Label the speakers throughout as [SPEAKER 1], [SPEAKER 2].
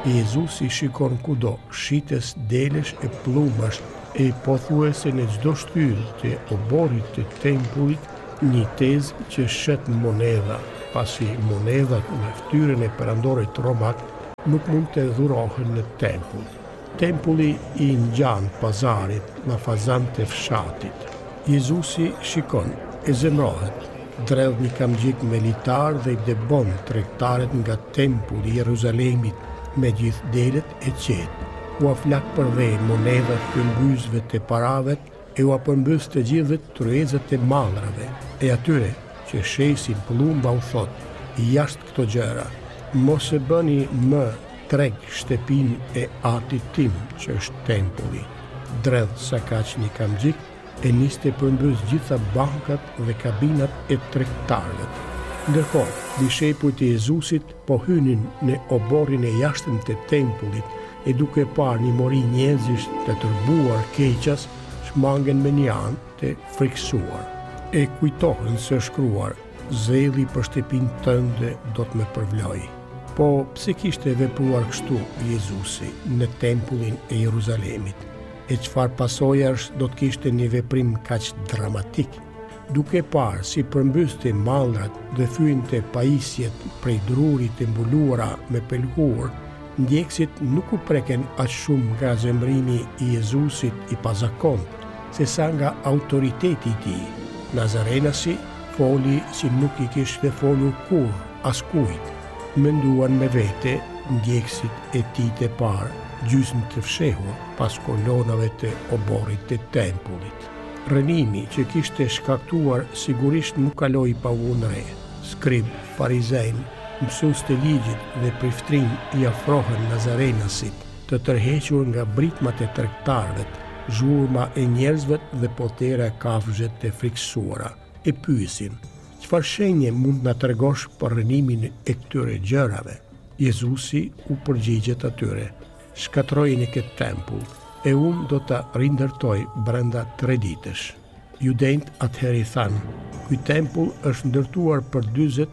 [SPEAKER 1] Jezusi shikon kudo, shites delesh e plumash, e pothuese në çdo shtyllë të oborrit të tempullit një tezë që shet monedha, pasi monedhat në fytyrën e perandorit romak nuk mund të dhurohen në tempull. Tempulli i ngjan pazarit, në fazan të fshatit. Jezusi shikon, e zemrohet, dredh një kamgjik militar dhe i debon tregtarët nga tempulli i Jeruzalemit me gjithë delet e qetë. U aflak për dhe monedhat të mbyzve të paravet e u apërmbys të gjithët tryezët e mallrave. E atyre që shesin plumba u thot, jashtë këto gjëra, mos e bëni më treg shtëpin e atit tim që është tempulli. Dredh sa kaq një kamgjik e niste përmbys gjitha bankat dhe kabinat e tregtarëve. Ndërkohë, dishepujt e Jezusit po hynin në oborrin e jashtëm të tempullit e duke parë një mori njerëzish të turbuar keqas, shmangen me një anë të friksuar. E kujtohen se shkruar, zelli për shtëpinë tënde do të më përvloj. Po pse kishte vepruar kështu Jezusi në tempullin e Jeruzalemit? E çfarë pasojash do të kishte një veprim kaq dramatik? Duke parë si përmbyste mallrat dhe fyente pajisjet prej drurit të mbuluara me pelgur, ndjekësit nuk u preken aq shumë nga zemrimi i Jezusit i pazakont, sesa nga autoriteti i tij. Nazarenasi foli si nuk i kishte folur kur askujt. Menduan me vete ndjekësit e tij të parë, gjysmë të fshehur pas kolonave të oborrit të tempullit. Rënimi që kishte shkaktuar sigurisht nuk kaloi pa vunre. Skrib, farizejnë, mësues të ligjit dhe priftrin i afrohen Nazarenasit, të tërhequr nga britmat e tregtarëve, zhurma e njerëzve dhe potera e kafshëve të friksuara. E pyesin, çfarë shenje mund na tregosh për rënimin e këtyre gjërave? Jezusi u përgjigjet atyre, shkatrojeni këtë tempull, e unë do të rindërtoj brenda 3 ditësh. Judejt atëherë i thanë, ky tempull është ndërtuar për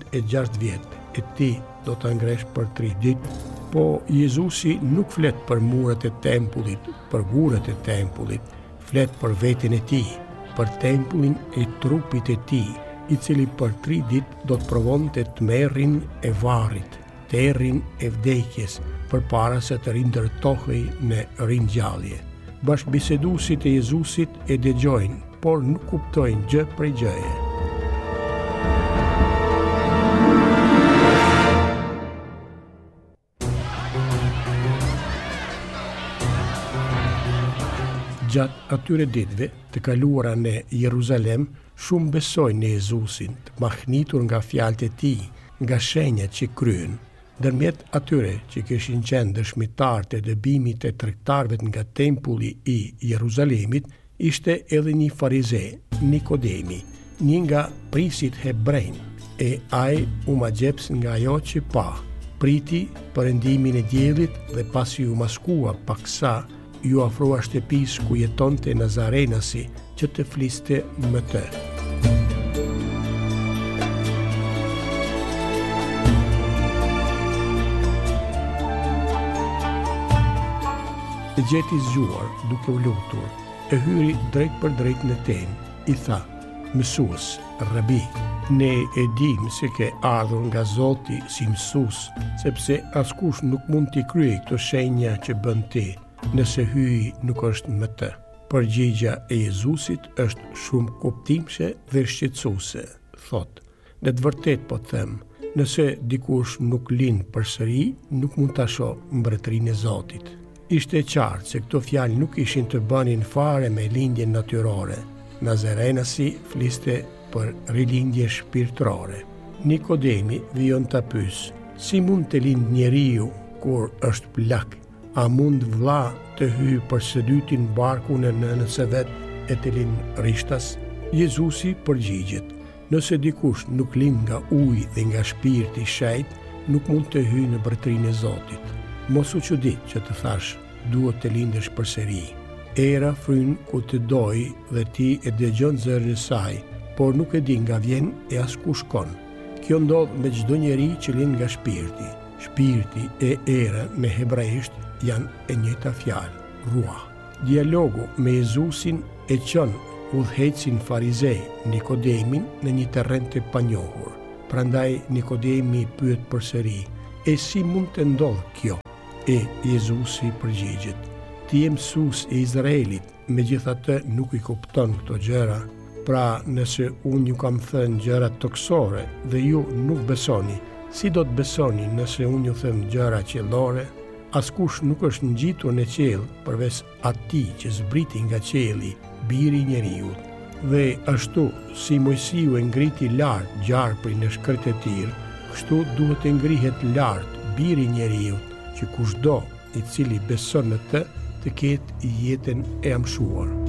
[SPEAKER 1] 46 vjet, e ti do të ngresh për 3 ditë. Po Jezusi nuk flet për muret e tempullit, për guret e tempullit, flet për veten e tij, për tempullin e trupit e tij, i cili për 3 ditë do të provonte tmerrin e varrit, terrin e vdekjes, përpara se të rindërtohej në ringjallje. Bashkëbiseduesit e Jezusit e dëgjojnë, por nuk kuptojnë gjë prej gjëje. Gjatë atyre ditëve të kaluara në Jeruzalem, shumë besojnë në Jezusin, të mahnitur nga fjalët e tij, nga shenjat që kryen. Ndërmjet atyre që kishin qenë dëshmitar të dëbimit të tregtarëve nga tempulli i Jeruzalemit, ishte edhe një farize, Nikodemi, një nga prisit hebrejnë, e ai u magjeps nga ajo që pa, priti perëndimin e diellit dhe pasi u maskua paksa, ju afrua shtëpisë ku jetonte Nazarenasi që të fliste me të. E gjeti zgjuar, duke u lutur, e hyri drejt për drejt në tenë, i tha, mësues, rabi, ne e dim se ke ardhur nga Zoti si mësues, sepse askush nuk mund t'i kryej këto shenja që bën ti, nëse hyi nuk është me të. Përgjigja e Jezusit është shumë kuptimshme dhe shqetësuese. Thot, në të vërtetë po them, nëse dikush nuk lind përsëri, nuk mund ta shohë mbretërinë e Zotit. Ishte qartë se këto fjalë nuk ishin të bënin fare me lindjen natyrore. Nazarenasi fliste për rilindje shpirtërore. Nikodemi vijon ta pyes, si mund të lind njeriu kur është plak? A mund vlla të hyjë për së dyti në barkun e nënës së vet e të lind rishtas? Jezusi përgjigjet, nëse dikush nuk lind nga uji dhe nga shpirti i shejt, nuk mund të hyjë në mbretërinë e Zotit. Mos u çudit që të thash, duhet të lindesh përsëri. Era fryn ku të doj dhe ti e dëgjon zërin e saj, por nuk e di nga vjen e as ku shkon. Kjo ndodh me çdo njeri që lind nga shpirti. Shpirti e era në hebraisht janë e njëjta fjalë, ruah. Dialogu me Jezusin e qën udhëhecin farizej Nikodemin në një terren të panjohur. Prandaj Nikodemi pyet përsëri: "E si mund të ndodh kjo?" E Jezusi përgjigjet: "Ti je mësues i Izraelit, megjithatë nuk i kupton këto gjëra. Pra, nëse unë ju kam thënë gjëra toksore dhe ju nuk besoni, si do të besoni nëse unë ju them gjëra qiellore? Askush nuk është ngjitur në qiell përveç atij që zbriti nga qielli, Biri i Njeriut. Dhe ashtu si Mojsiu e ngriti lart gjarprin në shkret e tir, kështu duhet të ngrihet lart Biri i Njeriut, që kushdo i cili beson në të ketë jetën e amshuar."